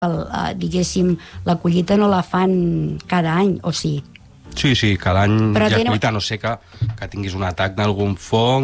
diguéssim, la collita no la fan cada any, o sí? Sí, cada any hi ha collita, no sé que tinguis un atac d'algun fong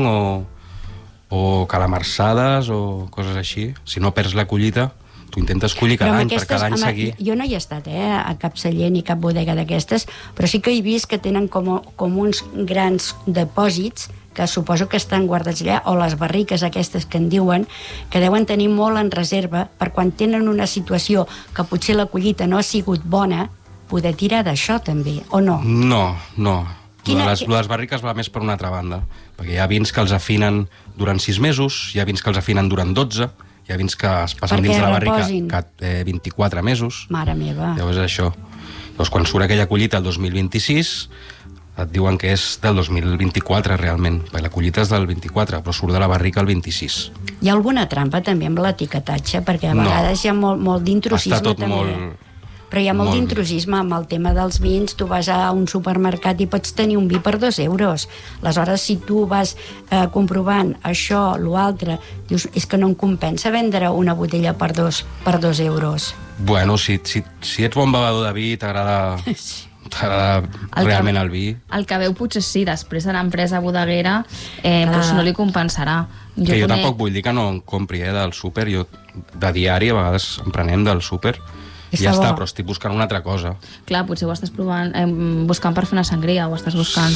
o calamarsades o coses així. Si no perds la collita, tu intentes collir cada any, per cada any seguir. Jo no hi he estat, a cap celler ni cap bodega d'aquestes, però sí que he vist que tenen com uns grans depòsits que suposo que estan guardats allà, o les barriques aquestes que en diuen, que deuen tenir molt en reserva per quan tenen una situació que potser la collita no ha sigut bona, poder tirar d'això també, o no? No. Les barriques va més per una altra banda, perquè hi ha vins que els afinen durant 6 mesos, hi ha vins que els afinen durant 12, hi ha vins que es passen dins de la barrica 24 mesos. Mare meva. Llavors això. Llavors, quan surt aquella collita el 2026, et diuen que és del 2024 realment, perquè la collita és del 24, però surt de la barrica el 26. Hi ha alguna trampa també amb l'etiquetatge? Perquè a vegades hi ha molt d'intrusisme també. Però hi ha molt d'intrusisme amb el tema dels vins. Tu vas a un supermercat i pots tenir un vi per 2 euros. Aleshores, si tu vas comprovant això, l'altre, dius, és que no em compensa vendre una botella per 2 euros. Bueno, si ets bon bevedor de vi, t'agrada realment el vi. El que veu potser sí, després de l'empresa bodeguera no li compensarà. Jo tampoc vull dir que no en compri del súper, jo de diari a vegades en prenem del súper i ja està, però estic buscant una altra cosa. Clar, potser ho estàs buscant per fer una sangria, o estàs buscant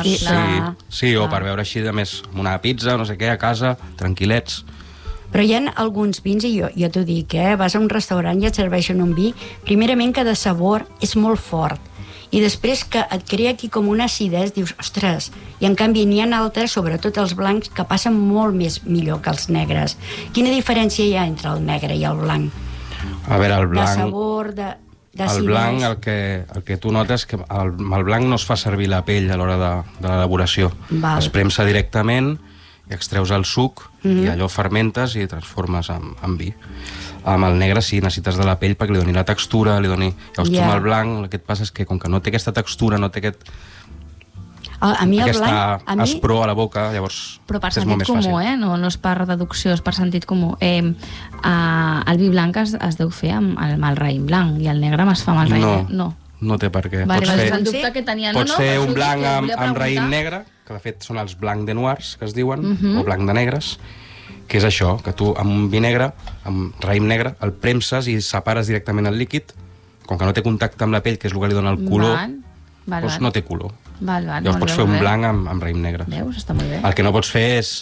Sí, o per veure així de més una pizza, no sé què, a casa, tranquil·lets. Però hi ha alguns vins, i jo t'ho dic, vas a un restaurant i et serveixen un vi, primerament que de sabor és molt fort, i després que et crea aquí com una acidesa, dius, ostres, i en canvi n'hi ha altres, sobretot els blancs, que passen molt millor que els negres. Quina diferència hi ha entre el negre i el blanc? A veure, el blanc... De sabor, d'acidesa... El blanc, el que tu notes, que el blanc no es fa servir la pell a l'hora de l'elaboració. Es premsa directament i extreus el suc i allò fermentes i transformes en vi. Amb el negre sí, necessites de la pell perquè li doni la textura, li doni... Llavors tu amb el blanc el que et passa és que com que no té aquesta textura, no té aquesta aspror a la boca, llavors és molt més fàcil. Però per sentit comú, no és per deducció, és per sentit comú. El vi blanc es deu fer amb el raïm blanc i el negre es fa amb el raïm. No té per què. Pots fer un blanc amb raïm negre, que de fet són els blanc de noirs, que es diuen, o blanc de negres, que és això, que tu amb un vi negre, amb raïm negre, el premses i separes directament el líquid, com que no té contacte amb la pell, que és el que li dona el color, doncs no té color. Llavors pots fer un blanc amb raïm negre. Veus? Està molt bé. El que no pots fer és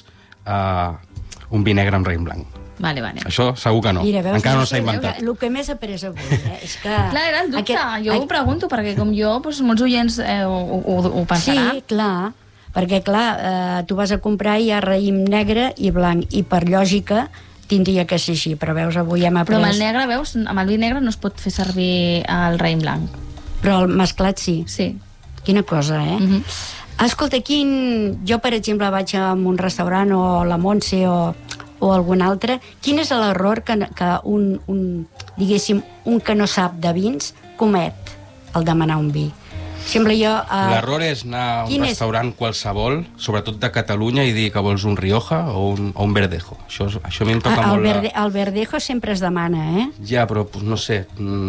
un vi negre amb raïm blanc. Vale. Això segur que no. Mira, veus, encara no s'ha inventat. El que més he après avui és que... Clar, era el dubte. Jo ho pregunto, perquè com jo, molts oients ho pensaran. Sí, clar. Perquè, clar, tu vas a comprar i hi ha raïm negre i blanc, i per lògica tindria que ser així, però veus, avui hem après... Però amb el negre, veus, amb el vi negre no es pot fer servir el raïm blanc. Però el mesclat sí. Sí. Quina cosa, Escolta, jo, per exemple, vaig a un restaurant, o la Montse, o algun altre, quin és l'error que diguéssim, un que no sap de vins comet al demanar un vi? L'error és anar a un restaurant qualsevol, sobretot de Catalunya, i dir que vols un Rioja o un Verdejo. Això a mi em toca molt... El Verdejo sempre es demana, Ja, però no sé...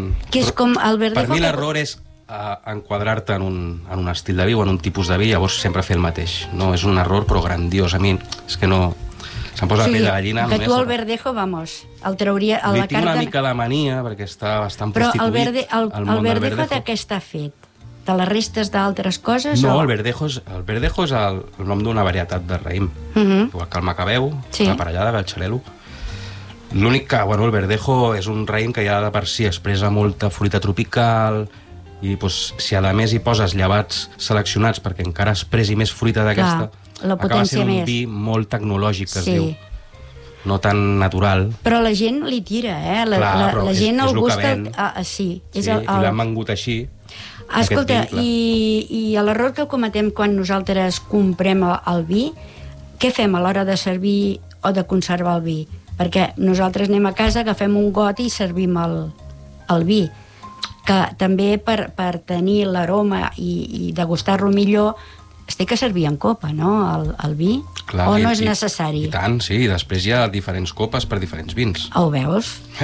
Per mi l'error és enquadrar-te en un estil de vi o en un tipus de vi, llavors sempre fer el mateix. No, és un error, però grandiós. A mi és que no... Se'm posa la pell de gallina. Que tu el Verdejo, vamos, el trauria a la carta... Li tinc una mica de mania, perquè està bastant prostituït. Però el Verdejo de què està fet? De les restes d'altres coses? No, el Verdejo és el nom d'una varietat de raïm. Igual que el Macabeu, la parellada, el Xalelo. L'únic que, el Verdejo és un raïm que ja de per si expressa molta fruita tropical, i si a més hi poses llevats seleccionats perquè encara expressi més fruita d'aquesta, acaba sent un vi molt tecnològic, que es diu. No tan natural. Però la gent li tira, la gent el gusta... Sí, i l'han vengut així. Escolta, i l'error que cometem quan nosaltres comprem el vi, què fem a l'hora de servir o de conservar el vi? Perquè nosaltres anem a casa, agafem un got i servim el vi, que també per tenir l'aroma i degustar-lo millor es té que servir en copa, no?, el vi? Clar, o no és necessari? I tant, sí, i després hi ha diferents copes per diferents vins. Ho veus?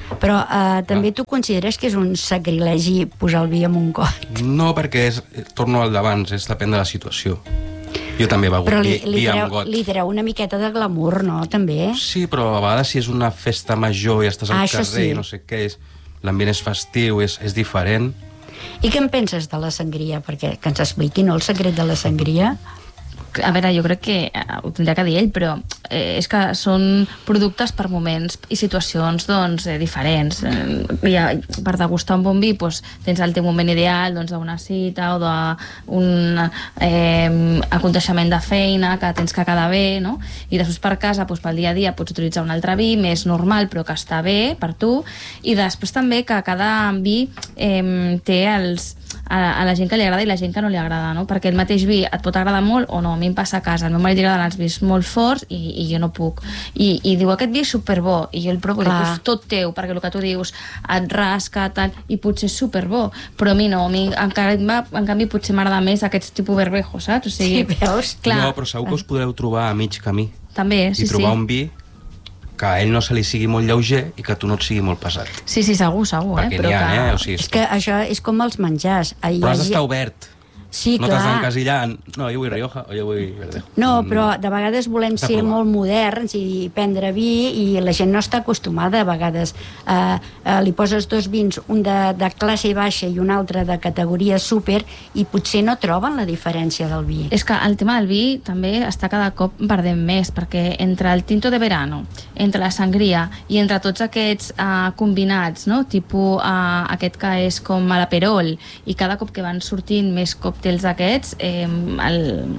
Però també tu consideres que és un sacrilegi posar el vi en un got? No, perquè torno al d'abans, depèn de la situació. Jo també he begut vi amb got. Li treu una miqueta de glamour, no? També? Sí, però a vegades si és una festa major i estàs al carrer i no sé què, l'ambient és festiu, és diferent. I què en penses de la sangria? Perquè que ens expliqui, no, el secret de la sangria? A veure, jo crec que ho tindrà que dir ell, però és que són productes per moments i situacions diferents. Per degustar un bon vi tens el teu moment ideal d'una cita o d'un aconteixement de feina que tens que quedar bé, no? I després per casa, pel dia a dia, pots utilitzar un altre vi més normal però que està bé per tu, i després també que cada vi té a la gent que li agrada i la gent que no li agrada, no? Perquè el mateix vi et pot agradar molt o no. A mi em passa a casa, al meu marit li agraden els vins molt forts i jo no puc, i diu aquest vi és superbo, i jo el provo i dic, és tot teu, perquè el que tu dius et rasca, tal, i potser és superbo, però a mi no, en canvi potser m'agrada més aquests tipus bervejos, saps? O sigui, sí, veus? Clar. No, però segur que us podreu trobar a mig camí també, sí, i trobar un vi que a ell no se li sigui molt lleuger i que tu no et sigui molt pesat. Sí, segur, perquè n'hi ha, O sigui, és que això és com els menjars. Però has d'estar obert. Sí, no clar. t'has d'encasillar en, no, jo vull Rioja o jo vull Verdejo. No, però de vegades volem ser molt moderns i prendre vi i la gent no està acostumada a vegades. Li poses dos vins, un de classe baixa i un altre de categoria súper, i potser no troben la diferència del vi. És que el tema del vi també està cada cop perdent més, perquè entre el tinto de verano, entre la sangria i entre tots aquests combinats, no? Tipus aquest que és com a l'aperol, i cada cop que van sortint més còctels aquests, el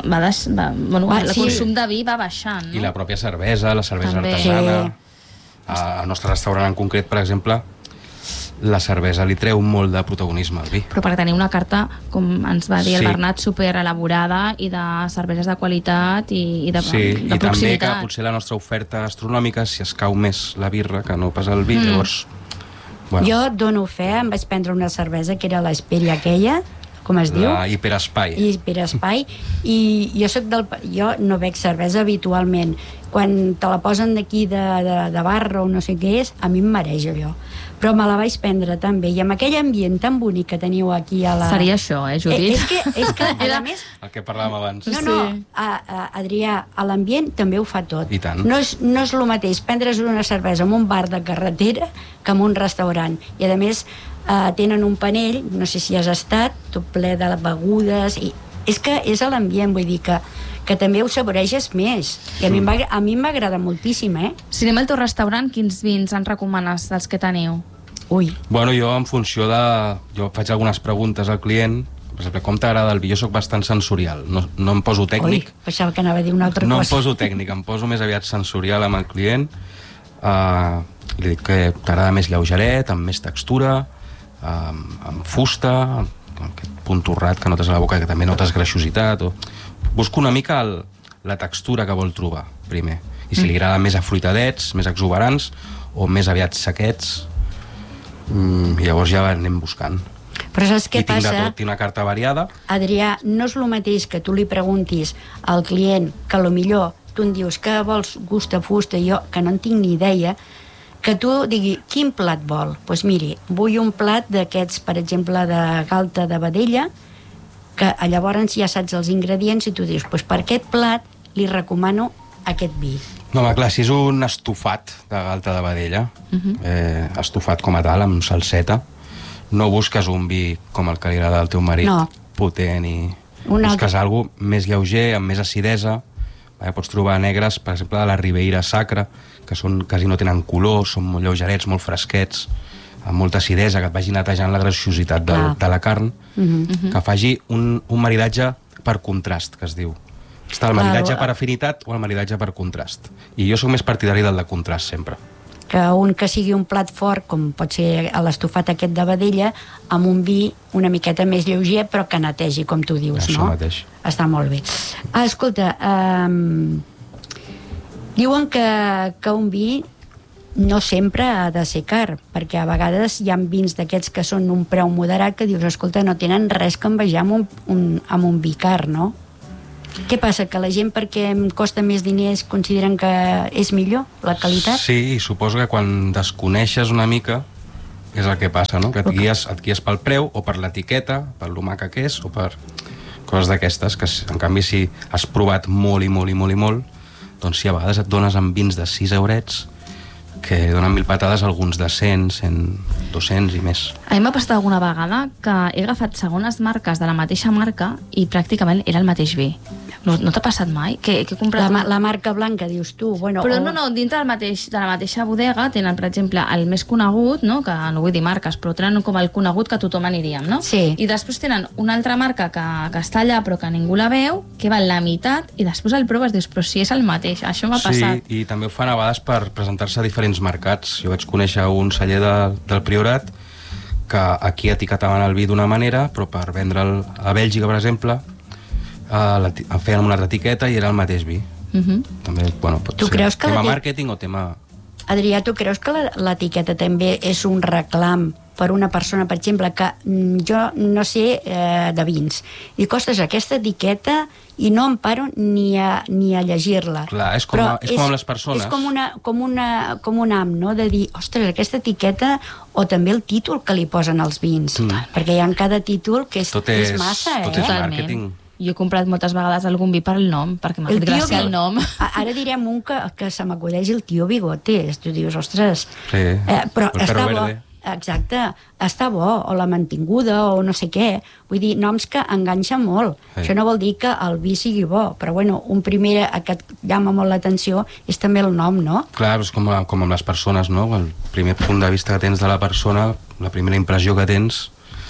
consum de vi va baixant, no? I la pròpia cervesa, la cervesa artesana. Al nostre restaurant en concret, per exemple, la cervesa li treu molt de protagonisme al vi. Però per tenir una carta, com ens va dir el Bernat, super elaborada i de cerveses de qualitat i de proximitat. I també que potser la nostra oferta gastronòmica, si es cau més la birra que no pas el vi, llavors... Jo dono fe, em vaig prendre una cervesa que era l'Hesperia aquella, com es diu? La Hiperespai. Hiperespai. I jo no bec cervesa habitualment. Quan te la posen d'aquí de barra o no sé què és, a mi em mareja allò. Però me la vaig prendre tan bé. I amb aquell ambient tan bonic que teniu aquí a la... Seria això, Judit? És que a més... El que parlàvem abans. No, Adrià, a l'ambient també ho fa tot. I tant. No és el mateix prendre's una cervesa en un bar de carretera que en un restaurant. I a més tenen un panell, no sé si has estat, tot ple de begudes, i és que és a l'ambient, vull dir que també ho saboreges més. I a mi m'agrada moltíssim, Si anem al teu restaurant, quins vins ens recomanes dels que teniu? Ui. Bueno, jo en funció de... Jo faig algunes preguntes al client, per exemple, com t'agrada el vi? Jo soc bastant sensorial, no em poso tècnic. Ui, pensava que anava a dir una altra cosa. No em poso tècnic, em poso més aviat sensorial amb el client. Li dic que t'agrada més lleugeret, amb més textura, amb fusta, aquest punt torrat que notes a la boca, que també notes greixositat. Busco una mica la textura que vol trobar, primer. I si li agrada més afruitadets, més exuberants, o més aviat sequets, llavors ja anem buscant. Però saps què passa? I tinc de tot, tinc una carta variada. Adrià, no és el mateix que tu li preguntis al client que millor tu em dius que vols gust de fusta, jo que no en tinc ni idea, que tu digui, quin plat vol? Doncs miri, vull un plat d'aquests, per exemple, de galta de vedella, que llavors ja saps els ingredients i tu dius, doncs per aquest plat li recomano aquest vi. No, home, clar, si és un estofat de galta de vedella, estofat com a tal, amb salseta, no busques un vi com el que li agrada al teu marit, potent, i busques alguna cosa més lleuger, amb més acidesa. Pots trobar negres, per exemple, de la Ribeira Sacra, que quasi no tenen color, són molt lleugerets, molt fresquets, amb molta acidesa, que et vagi netejant la greixositat de la carn, que faci un maridatge per contrast, que es diu. Està el maridatge per afinitat o el maridatge per contrast. I jo sóc més partidari del de contrast, sempre. Que sigui un plat fort, com pot ser l'estofat aquest de vedella, amb un vi una miqueta més lleuger, però que netegi, com tu dius, no? Això mateix. Està molt bé. Escolta, diuen que un vi no sempre ha de ser car, perquè a vegades hi ha vins d'aquests que són un preu moderat que dius, escolta, no tenen res que envejar amb un vi car, no? Què passa? Que la gent, perquè em costa més diners, consideren que és millor la qualitat? Sí, i suposo que quan desconeixes una mica és el que passa, no? Que et guies pel preu o per l'etiqueta, per lo maca que és, o per coses d'aquestes, que en canvi si has provat molt i molt i molt i molt, doncs sí, a vegades et dones amb vins de 6 eurets que donen 1000 patades, alguns de 100, 100, 200 i més. A mi m'ha passat alguna vegada que he agafat segones marques de la mateixa marca i pràcticament era el mateix vi. No t'ha passat mai? Que he comprat... La marca blanca, dius tu. Bueno, però no, dintre de la mateixa bodega tenen, per exemple, el més conegut, no? Que no vull dir marques, però tenen com el conegut que tothom aniríem, no? Sí. I després tenen una altra marca que està allà però que ningú la veu, que val la meitat, i després el proves i dius, però si és el mateix, això m'ha passat. Sí, i també ho fan a vegades per presentar-se a diferents mercats. Jo vaig conèixer un celler del Priorat que aquí etiquetaven el vi d'una manera, però per vendre'l a Bèlgica, per exemple, feien una altra etiqueta i era el mateix vi. També, bueno, pot ser tema màrqueting o tema... Adrià, tu creus que l'etiqueta també és un reclam per una persona, per exemple, que jo no sé de vins, i costes aquesta etiqueta i no em paro ni a llegir-la. Clar, és com amb les persones. És com un ham, no?, de dir, ostres, aquesta etiqueta, o també el títol que li posen als vins, perquè hi ha cada títol que és massa, Tot és màrqueting. Jo he comprat moltes vegades algun vi per el nom, perquè m'ha fet gràcia el nom. Ara direm un que se m'acudeix, el tio Bigotes. Tu dius, ostres... Sí, però el perro verde. Exacte, està bo, o la mantinguda, o no sé què. Vull dir, noms que enganxen molt. Sí. Això no vol dir que el vi sigui bo, però bueno, un primer que et llama molt l'atenció és també el nom, no? Clar, és com amb les persones, no? El primer punt de vista que tens de la persona, la primera impressió que tens,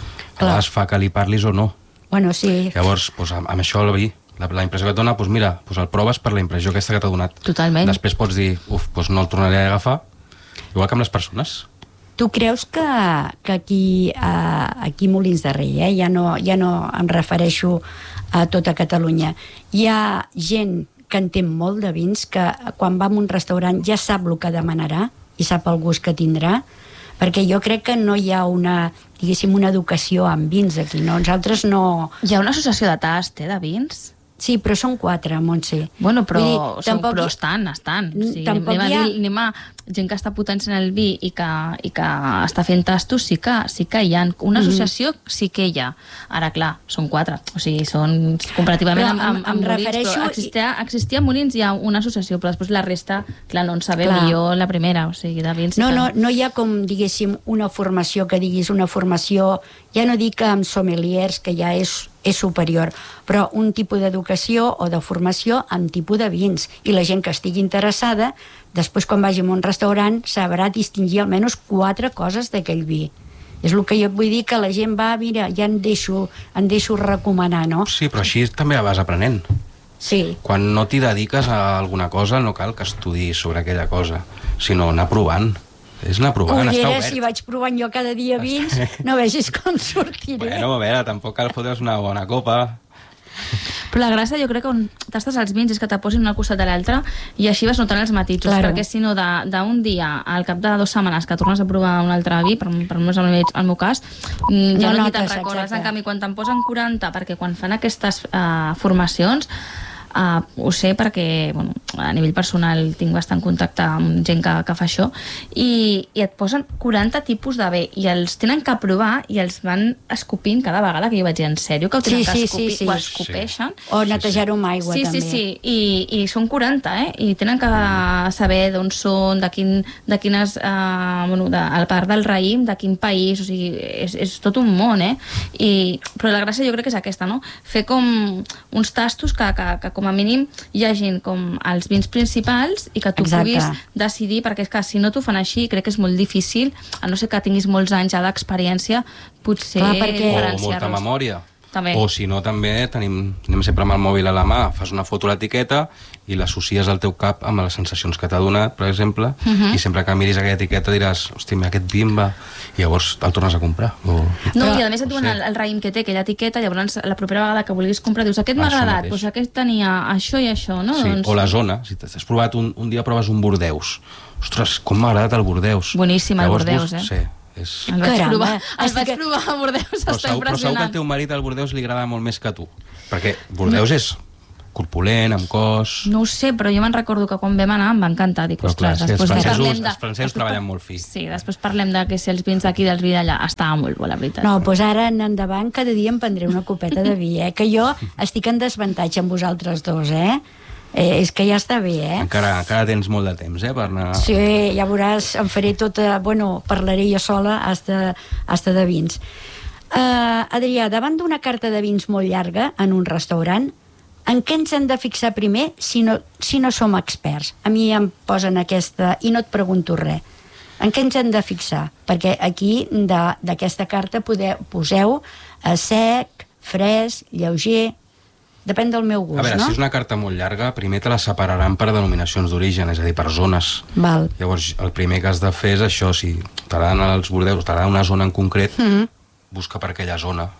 es fa que li parlis o no. Bueno, sí. Llavors, doncs, amb això el vi, la impressió que et dona, doncs mira, doncs el proves per la impressió aquesta que t'ha donat. Totalment. Després pots dir, doncs no el tornaré a agafar, igual que amb les persones. Tu creus que aquí a Molins de Rei, ja no em refereixo a tota Catalunya, hi ha gent que entén molt de vins, que quan va a un restaurant ja sap el que demanarà i sap el gust que tindrà? Perquè jo crec que no hi ha una educació en vins aquí, no? Nosaltres no... Hi ha una associació de tast, de vins? Sí, però són 4, Montse. Bueno, però estan. O sigui, anem a gent que està potenciant el vi i que està fent tastos, sí que hi ha. Una associació sí que hi ha. Ara, clar, són 4. O sigui, són comparativament amb Molins. Però existia a Molins, hi ha una associació, però després la resta, clar, no en sabem, millor la primera, o sigui, de vins. No hi ha com, diguéssim, una formació que diguis una formació, ja no dic amb sommeliers, que ja és superior, però un tipus d'educació o de formació amb tipus de vins, i la gent que estigui interessada després quan vagi a un restaurant sabrà distingir almenys 4 coses d'aquell vi. És el que jo vull dir, que la gent va, mira, ja em deixo recomanar, no? Sí, però així també vas aprenent. Sí. Quan no t'hi dediques a alguna cosa no cal que estudiïs sobre aquella cosa, sinó anar provant. És anar provant, està obert. Si vaig provant jo cada dia vins, no vegis com sortiré. Bueno, a veure, tampoc cal fotre's una bona copa. Però la gràcia, jo crec que on tastes els vins és que te posin una al costat de l'altra i així vas notant els matisos, perquè si no d'un dia, al cap de 2 setmanes que tornes a provar un altre vi, per almenys el meu cas, ja no te'n recordes. En canvi, quan te'n posen 40, perquè quan fan aquestes formacions, ho sé perquè a nivell personal tinc bastant contacte amb gent que fa això, i et posen 40 tipus de bé i els tenen que provar i els van escopint cada vegada, que jo vaig dir, en sèrio que ho tenen que escopir? Ho escopeixen? O netejar-ho amb aigua, també. Sí, i són 40, i tenen que saber d'on són, de quines a part del raïm, de quin país, o sigui, és tot un món, però la gràcia jo crec que és aquesta, no? Fer com uns tastos que com a mínim hi hagin com els vins principals i que tu puguis decidir, perquè és que si no t'ho fan així crec que és molt difícil, a no ser que tinguis molts anys ja d'experiència, potser diferenciar-los. O molta memòria. També. O si no, també anem sempre amb el mòbil a la mà, fas una foto a l'etiqueta i l'associes al teu cap amb les sensacions que t'ha donat, per exemple, i sempre que miris aquella etiqueta diràs, hosti, aquest vi em va... I llavors el tornes a comprar. No, i a més et diuen el raïm que té aquella etiqueta, llavors la propera vegada que vulguis comprar dius, aquest m'ha agradat, doncs aquest tenia això i això, no? Sí, o la zona, si t'has provat un dia proves un Bordeus, ostres, com m'ha agradat el Bordeus. Boníssim el Bordeus, Sí. El vaig provar a Bordeus, està impressionant. Però segur que al teu marit el Bordeus li agrada molt més que tu, perquè Bordeus és corpulent, amb cos... No ho sé, però jo me'n recordo que quan vam anar em va encantar. Dic, però clar, els francesos treballen molt fi. Sí, després parlem de que si els vins d'aquí dels vi d'allà. Estava molt bo, la veritat. No, doncs ara en endavant cada dia em prendré una copeta de vi, que jo estic en desavantatge amb vosaltres dos, és que ja està bé, Encara tens molt de temps, per anar... Sí, ja veuràs, em faré tota... Bueno, parlaré jo sola hasta de vins. Adrià, davant d'una carta de vins molt llarga en un restaurant, en què ens hem de fixar primer si no som experts? A mi em posen aquesta... I no et pregunto res. En què ens hem de fixar? Perquè aquí, d'aquesta carta, poseu sec, fresc, lleuger... Depèn del meu gust, no? A veure, si és una carta molt llarga, primer te la separaran per denominacions d'origen, és a dir, per zones. Val. Llavors, el primer que has de fer és això, si t'agraden els bordeus, t'agrada una zona en concret, busca per aquella zona,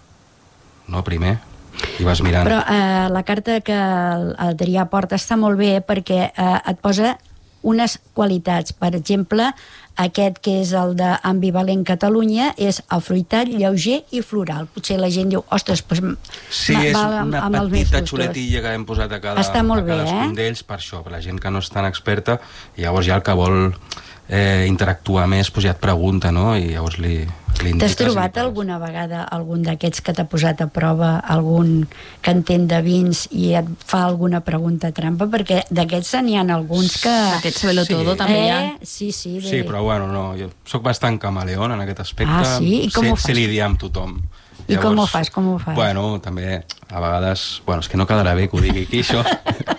no, primer, i vas mirant. Però la carta que l'Adrià porta està molt bé perquè et posa unes qualitats. Per exemple, aquest que és el d'Ambivalent Catalunya és afruitat, lleuger i floral. Potser la gent diu, ostres, doncs sí, és una petita xuletilla que hem posat a cadascun d'ells, per això, per la gent que no és tan experta, i llavors ja el que vol interactuar més, doncs ja et pregunta, no? I llavors li indiques. T'has trobat alguna vegada algun d'aquests que t'ha posat a prova, algun que entén de vins i et fa alguna pregunta trampa? Perquè d'aquests n'hi ha alguns que... Aquests sabelo todo també hi ha. Sí, sí, però bueno, no, jo soc bastant camaleón en aquest aspecte. Ah, sí? I com ho fas? Sé lidiar amb tothom. I com ho fas? Bueno, també, a vegades... Bueno, és que no quedarà bé que ho digui aquí, això.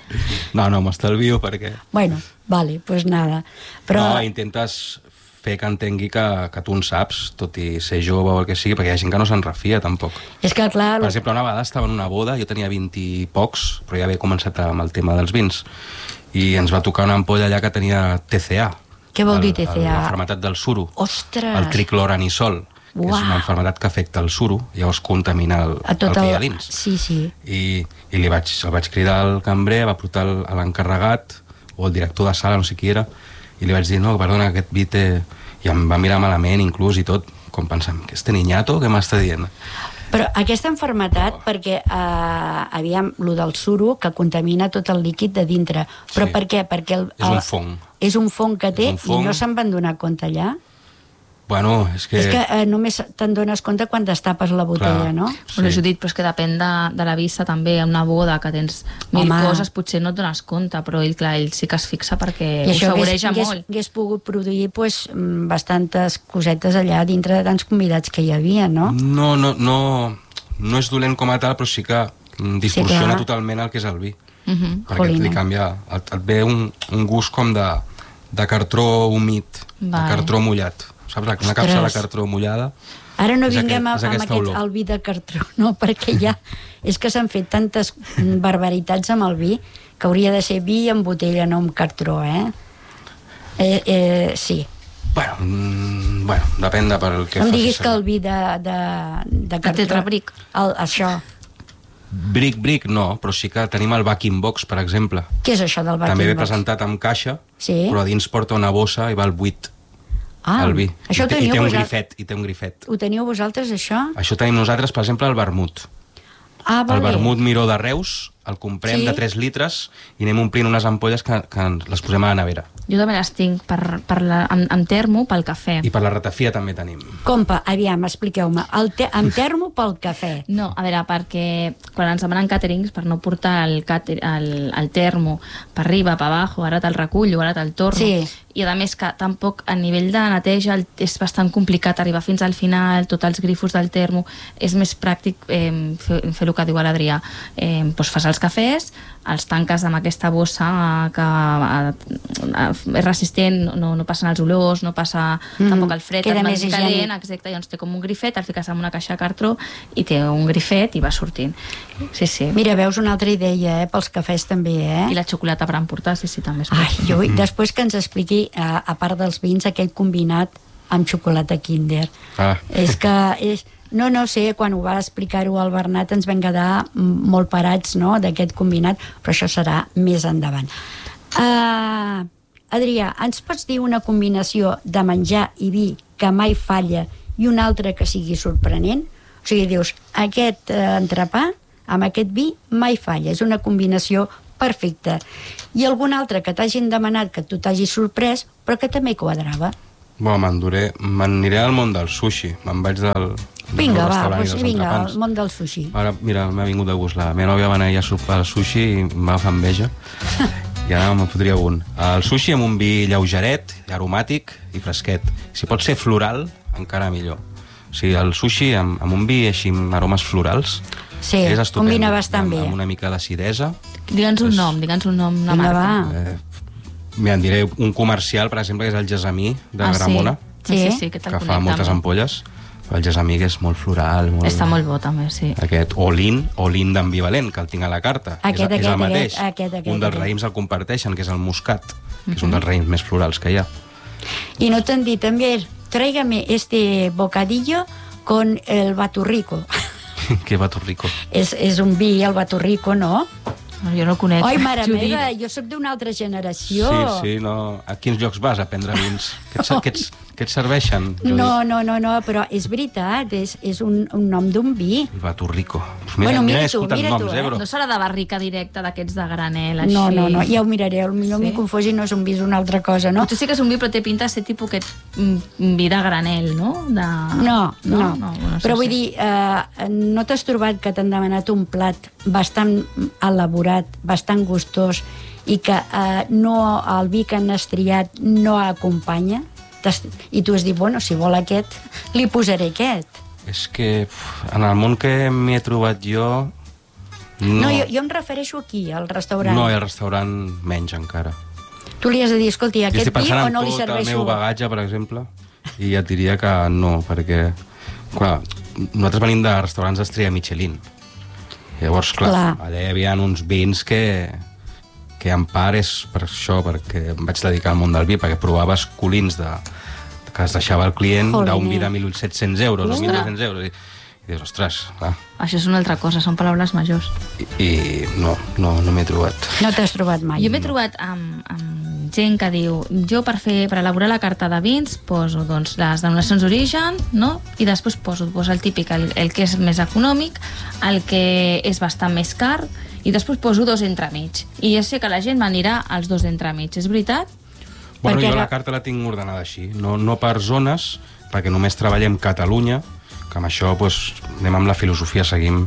No, m'estalvio perquè... Bueno, vale, pues nada. Però... No, intentes fer que entengui que tu en saps, tot i ser jove o el que sigui, perquè hi ha gent que no se'n refia, tampoc. És que, clar... Per exemple, una vegada estava en una boda, jo tenia 20 i pocs, però ja havia començat amb el tema dels vins, i ens va tocar una ampolla allà que tenia TCA. Què vol dir TCA? La malaltia del suro. Ostres! El tricloranisol, que és una malaltia que afecta el suro, llavors contamina el que hi ha dins. Sí. I el vaig cridar al cambrer, va portar a l'encarregat, o el director de sala, no sé qui era, i li vaig dir, no, perdona, aquest vi té... I em va mirar malament, inclús, i tot, com pensant, que este niñato, què m'està dient? Però aquesta malaltia, perquè, aviam, lo del suro, que contamina tot el líquid de dintre. Però per què? Perquè és un fong. És un fong que té i no se'n van donar compte allà? Bueno, és que només te'n dones compte quan destapes la botella, no? Bueno, Judit, però és que depèn de la vista també, en una boda que tens mil coses, potser no et dones compte, però ell sí que es fixa perquè ho saboreja molt. I hagués pogut produir bastantes cosetes allà dintre de tants convidats que hi havia, no? No és dolent com a tal, però sí que distorsiona totalment el que és el vi. Perquè li canvia, et ve un gust com de cartró humit, de cartró mullat. Saps? Una capsa de cartró mullada. Ara no vinguem al vi de cartró, no, perquè ja és que s'han fet tantes barbaritats amb el vi que hauria de ser vi en botella, no en cartró, sí. Bueno, depèn de per què facis. No em diguis que el vi de cartró... Tetrabric. Això. Bric, no, però sí que tenim el Back in Box, per exemple. Què és això del Back in Box? També ve presentat amb caixa, però a dins porta una bossa i va al buit. El vi. Això I té un grifet. Ho teniu vosaltres, això? Això tenim nosaltres, per exemple, el vermut. El vermut Miró de Reus, el comprem de 3 litres i anem omplint unes ampolles que les posem a la nevera. Jo també les tinc en termo pel cafè. I per la ratafia també tenim. Compa, aviam, expliqueu-me. En termo pel cafè? No, a veure, perquè quan ens demanen càterings, per no portar el termo per arriba, per abajo, ara te'l recullo, ara te'l torno. Sí. I a més que tampoc a nivell de neteja és bastant complicat arribar fins al final, tots els grifos del termo, és més pràctic fer el que diu l'Adrià. Doncs fas els cafès, els tanques amb aquesta bossa que és resistent, no passen els olors, no passa tampoc el fred, queda més calent, exacte, llavors té com un grifet, el fiques en una caixa de cartró i té un grifet i va sortint. Sí. Mira, veus una altra idea, pels cafès també, I la xocolata per emportar, sí, també es pot. Ai, després que ens expliqui, a part dels vins, aquell combinat amb xocolata Kinder. És que... No sé, quan ho va explicar-ho al Bernat ens vam quedar molt parats, no?, d'aquest combinat, però això serà més endavant. Adrià, ens pots dir una combinació de menjar i vi que mai falla i una altra que sigui sorprenent? O sigui, dius, aquest entrepà amb aquest vi mai falla, és una combinació perfecta. I algun altre que t'hagin demanat, que tu t'hagis sorprès, però que també quadrava. M'aniré al món del sushi. Me'n vaig del Vinga, restaurant al món del sushi. Ara, mira, m'ha vingut de gust. La meva nòvia va anar a sopar al sushi i m'agafar enveja. I ara me'n fotria un. El sushi amb un vi lleugeret, aromàtic i fresquet. Si pot ser floral, encara millor. O sigui, el sushi amb un vi així amb aromes florals, sí, és estupend. Combina bastant bé. Amb una mica d'acidesa. Digue'ns un nom, una marca. Mira, en diré un comercial, per exemple, que és el Gesamí de Gramona, sí, que fa moltes ampolles. El Gesamí que és molt floral. Està molt bo, també, sí. Aquest Olin d'ambivalent, que el tinc a la carta. És el mateix. Un dels raïms el comparteixen, que és el muscat, que és un dels raïms més florals que hi ha. I no t'han dit, també, tráigame este bocadillo con el baturrico. Què baturrico? És un vi, el baturrico, no? Jo no el conec. Ai, mare meva, jo sóc d'una altra generació. Sí, no. A quins llocs vas a prendre vins? Què et serveixen? No, però és veritat, és un nom d'un vi. El baturrico. Mira tu, bro. No serà de barrica directa, d'aquests de granel, així? No, ja ho miraré, potser m'hi confosi, no és un vi, és una altra cosa, no? Potser sí que és un vi, però té pinta de ser tipus aquest vi de granel, no? No. Però vull dir, no t'has trobat que t'han demanat un plat bastant elaborat, bastant gustós, i que el vi que han estriat no acompanya? I tu has dit, bueno, si vol aquest, li posaré aquest. És que en el món que m'hi he trobat jo... No, jo em refereixo aquí, al restaurant. No, al restaurant menys encara. Tu li has de dir, escolti, aquest vi o no li serveixo... Jo estic pensant en tot el meu bagatge, per exemple, i ja et diria que no, perquè... Clar, nosaltres venim de restaurants d'estrella Michelin. Llavors, clar, allà hi havia uns vins que en part és per això, perquè em vaig dedicar al món del vi, perquè provaves colins que es deixava el client d'un vi de 1.700 euros o 1.200 euros. I dius, ostres, clar. Això és una altra cosa, són paraules majors. I no m'he trobat. No t'has trobat mai? Jo m'he trobat amb gent que diu, jo per elaborar la carta de vins poso les denominacions d'origen, no? I després poso el típic, el que és més econòmic, el que és bastant més car, i després poso dos entremig. I ja sé que la gent m'anirà als dos entremig, és veritat? Bueno, jo la carta la tinc ordenada així, no per zones, perquè només treballem Catalunya, que amb això anem amb la filosofia, seguim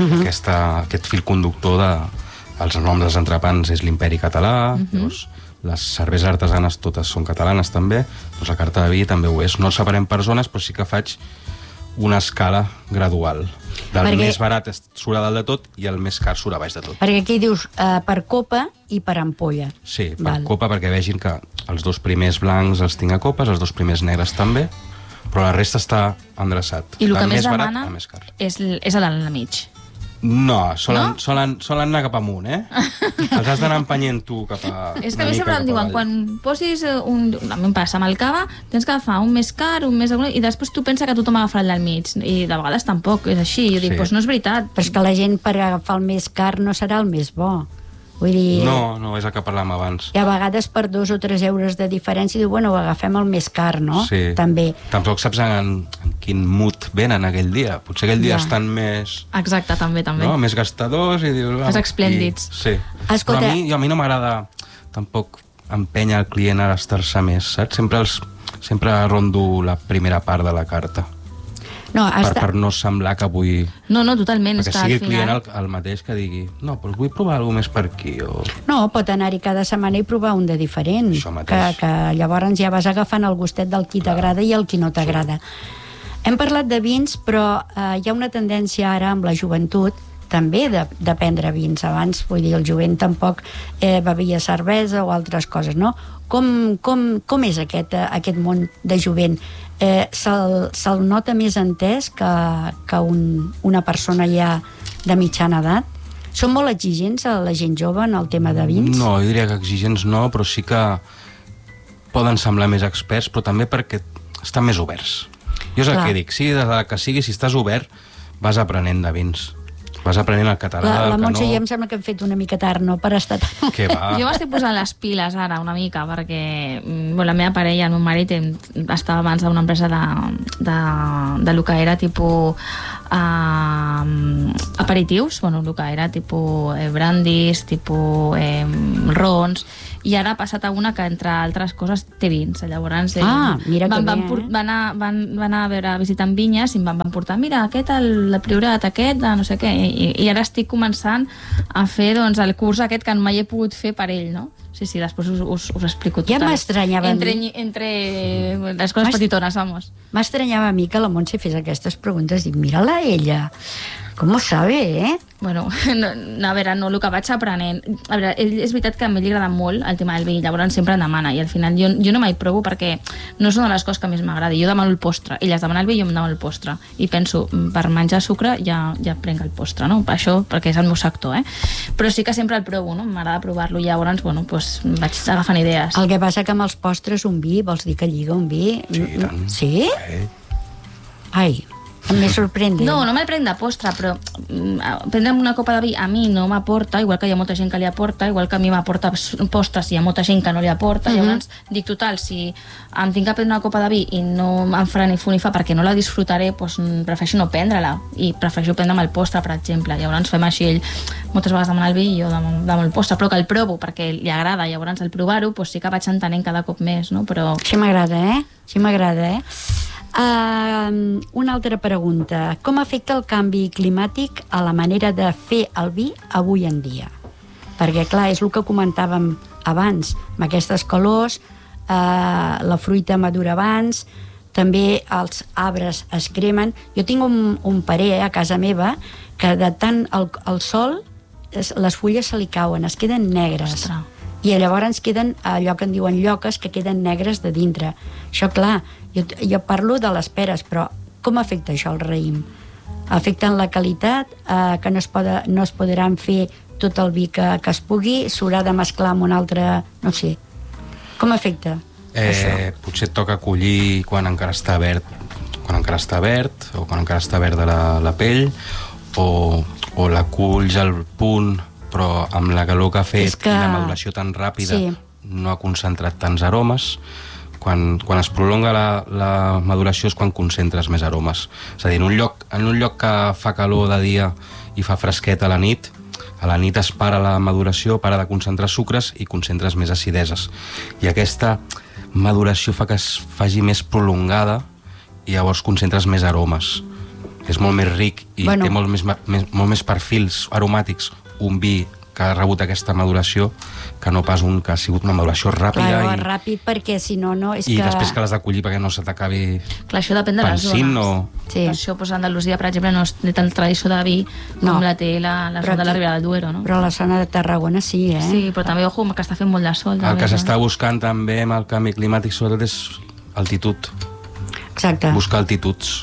aquest fil conductor dels noms dels entrepans és l'Imperi Català, llavors les cerveses artesanes totes són catalanes també, doncs la carta de vi també ho és. No el separem per zones, però sí que faig una escala gradual. Del més barat surt a dalt de tot i el més car surt a baix de tot. Perquè aquí dius per copa i per ampolla. Sí, per copa, perquè vegin que els dos primers blancs els tinc a copes, els dos primers negres també, però la resta està endreçat. I el que més demana és a dalt al mig. No, solen anar cap amunt, Els has d'anar empenyent tu cap a... És que a mi sempre em diuen, quan posis a mi em passa amb el cava, tens que agafar un més car, un més... i després tu pensa que tothom agafarà el del mig, i de vegades tampoc és així, jo dic, doncs no és veritat. Però és que la gent per agafar el més car no serà el més bo. Vull dir... No, és el que parlàvem abans. I a vegades per 2 o 3 euros de diferència diu, bueno, agafem el més car, no? Sí. També. Tampoc saps en quin mood venen aquell dia. Potser aquell dia estan més... Exacte, també. No? Més gastadors i dius... Més esplèndids. Sí. Escolta... Però a mi no m'agrada tampoc empènyer el client a gastar-se més, saps? Sempre rondo la primera part de la carta. Per no semblar que vull... No, totalment. Perquè sigui el client el mateix que digui no, però vull provar alguna més per aquí. No, pot anar-hi cada setmana i provar un de diferent. Això mateix. Que llavors ja vas agafant el gustet del qui t'agrada i el qui no t'agrada. Hem parlat de vins, però hi ha una tendència ara amb la joventut també de prendre vins. Abans, vull dir, el jovent tampoc bevia cervesa o altres coses, no? Com és aquest món de jovent? Se'l nota més entès que una persona ja de mitjana edat? Són molt exigents a la gent jove en el tema de vins? No, jo diria que exigents no, però sí que poden semblar més experts, però també perquè estan més oberts. Jo és el que dic, sigui de que sigui, si estàs obert, vas aprenent de vins. Vas aprenent el català, la Montse i em sembla que hem fet una mica tard, no? Per estar tan... Què va? Jo m'estic posant les piles ara una mica, perquè la meva parella, el meu marit, estava abans d'una empresa de lo que era tipus aperitius, bueno, el que era tipus brandis, tipus rons, i ara ha passat a una que, entre altres coses, té vins. Llavors, mira que bé, van anar a visitar vinyes i em van portar, mira, aquest, el Priorat, aquest, no sé què, i ara estic començant a fer, doncs, el curs aquest que mai he pogut fer per ell, no? Sí, després us explico tot. Ja m'estranyava entre les coses petitones, vamos. M'estranyava a mi que la Montse fes aquestes preguntes. Dic, mira-la ella, com ho sabe, Bueno, a veure, no, el que vaig aprenent... A veure, és veritat que a mi li agrada molt el tema del vi, llavors sempre em demana, i al final jo no mai provo perquè no és una de les coses que més m'agrada. Jo demano el postre, ella es demana el vi i jo em demano el postre. I penso, per menjar sucre ja prenc el postre, no? Per això, perquè és el meu sector, Però sí que sempre el provo, no? M'agrada provar-lo, i llavors, bueno, doncs vaig agafant idees. El que passa que amb els postres un vi, vols dir que lliga un vi? Sí, tant. Sí? Ai, em sorprèn. No me'l prenc de postre, però prendre'm una copa de vi a mi no m'aporta, igual que hi ha molta gent que li aporta, igual que a mi m'aporta postres i hi ha molta gent que no li aporta. Llavors dic, total, si em tinc que prendre una copa de vi i no em farà ni fu ni fa perquè no la disfrutaré, doncs prefereixo no prendre-la i prefereixo prendre'm el postre, per exemple. Llavors fem així, ell moltes vegades demana el vi i jo demano el postre, però que el provo perquè li agrada. Llavors al provar-ho doncs sí que vaig entenent cada cop més, no? Però... Sí m'agrada, Sí m'agrada, una altra pregunta. Com afecta el canvi climàtic a la manera de fer el vi avui en dia? Perquè, clar, és el que comentàvem abans, amb aquestes calors, la fruita madura abans, també els arbres es cremen. Jo tinc un parer a casa meva que de tant el sol, les fulles se li cauen, es queden negres. Ostres. I llavors ens queden allò que en diuen lloques, que queden negres de dintre. Això, clar, jo parlo de les peres, però com afecta això el raïm? Afecta en la qualitat, que no es podran fer tot el vi que es pugui, s'haurà de mesclar amb un altre... No sé. Com afecta això? Potser et toca collir quan encara està verd, o quan encara està verda la pell, o la culls al punt, però amb la calor que ha fet i la maduració tan ràpida no ha concentrat tants aromes. Quan es prolonga la maduració és quan concentres més aromes. És a dir, en un lloc que fa calor de dia i fa fresquet a la nit es para la maduració, para de concentrar sucres i concentres més acideses. I aquesta maduració fa que es faci més prolongada i llavors concentres més aromes. És molt més ric i té molt més perfils aromàtics un vi que ha rebut aquesta maduració que no pas un que ha sigut una maduració ràpida. Clar, ràpid, perquè si no, és i que... després que l'has de collir perquè no se t'acabi... Clar, això depèn de les zones. Sí. Per això, Andalusia, per exemple, no té tanta tradició de vi com la té la zona de la Ribera del Duero, no? Però la zona de Tarragona sí, Sí, però també, ojo, que està fent molt de sol. El que s'està buscant també amb el canvi climàtic, sobretot, és altitud. Exacte. Buscar altituds.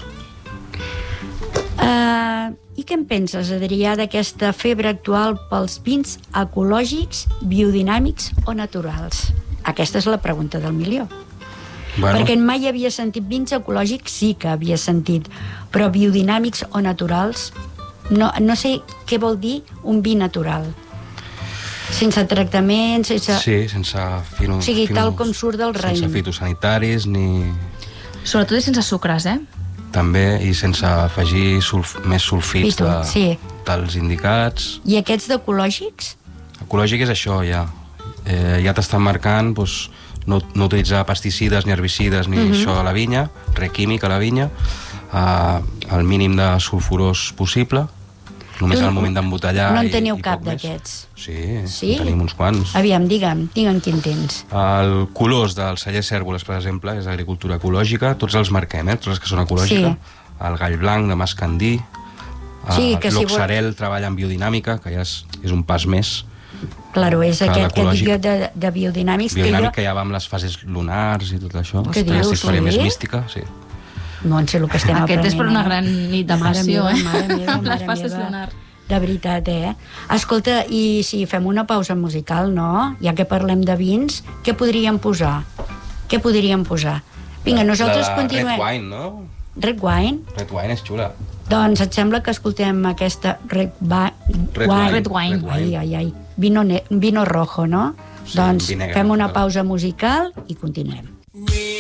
I què en penses, Adrià, d'aquesta febre actual pels vins ecològics, biodinàmics o naturals? Aquesta és la pregunta del milió. Perquè mai havia sentit vins ecològics, sí que havia sentit, però biodinàmics o naturals, no sé què vol dir un vi natural. Sense tractaments, sense... Sí, sense O sigui, tal com surt del raïm. Sense fitosanitaris, ni... Sobretot sense sucres, També, i sense afegir més sulfits dels indicats. I aquests d'ecològics? Ecològic és això, ja. Ja t'estan marcant no utilitzar pesticides ni herbicides ni això a la vinya, res químic a la vinya, el mínim de sulfurós possible, només al moment d'embotellar. No en teniu cap d'aquests? Sí, tenim uns quants. Aviam, digue'm quin tens. El colors del celler Cérvoles, per exemple, és agricultura ecològica, tots els marquem, tots els que són ecològics. El gall blanc de Mascandí, l'Oxarel treballa en biodinàmica, que ja és un pas més. Claro, és aquest que dic jo de biodinàmics. Biodinàmic que ja va amb les fases lunars i tot això. Què dius? Aquesta història més mística, sí. No en sé el que estem aprenent. Aquest és per una gran nit de passió, Mare meva. Les fases lunars. De veritat, Escolta, i si fem una pausa musical, no? Ja que parlem de vins, què podríem posar? Vinga, nosaltres continuem. Red Wine, no? Red Wine? Red Wine és xula. Doncs et sembla que escoltem aquesta Red Wine. Ai. Vino rojo, no? Doncs fem una pausa musical i continuem.